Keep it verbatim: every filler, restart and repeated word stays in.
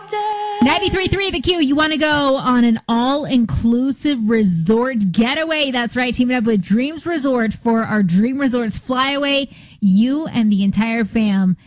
ninety-three point three The Q. You want to go on an all-inclusive resort getaway. That's right. Teaming up with Dreams Resort for our Dream Resorts Flyaway. You and the entire fam